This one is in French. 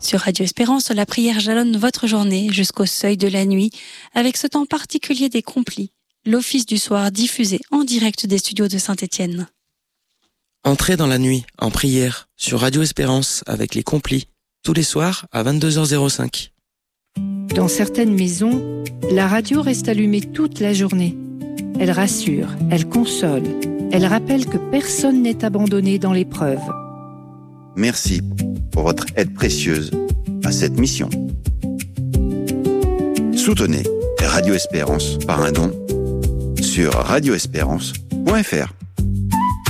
Sur Radio Espérance, la prière jalonne votre journée jusqu'au seuil de la nuit avec ce temps particulier des complis, l'office du soir diffusé en direct des studios de Saint-Étienne. Entrez dans la nuit en prière sur Radio Espérance avec les complis tous les soirs à 22h05. Dans certaines maisons, la radio reste allumée toute la journée. Elle rassure, elle console, elle rappelle que personne n'est abandonné dans l'épreuve. Merci pour votre aide précieuse à cette mission. Soutenez Radio Espérance par un don sur radioespérance.fr.